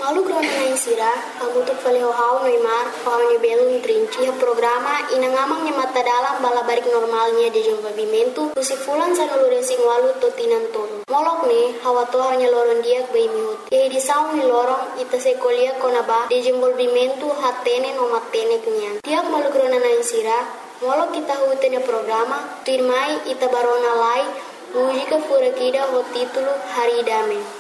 Malu krona na insira, hamutuk faleo hau Neymar, hau ni belum trinci programa inangamang ni mata dalam balabarik normalnya di desenvolvimento, kusifulan sa nuluresing walu totinan tolo. Molok ni, hawa toha nya loron diak bay mihut. Ye di saung ni lorong ita sekolia konaba desenvolvimento hatene no matene kenyan. Tiap malu krona na insira, molok kita hutene programa, tuirmai ita barona lai, mujika furakida ho titulo Hari Dame.